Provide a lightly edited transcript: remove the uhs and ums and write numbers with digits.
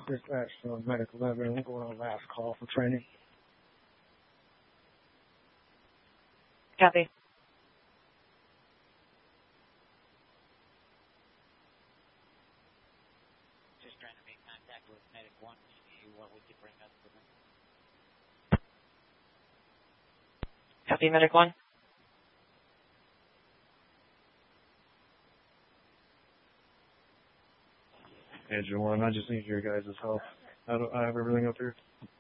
Dispatch from Medic 11. I'm going on last call for training. Copy. Just trying to make contact with Medic 1 to see what we can bring up for them. Copy, Medic 1. Agent 1, I just need your guys' help. I have everything up here.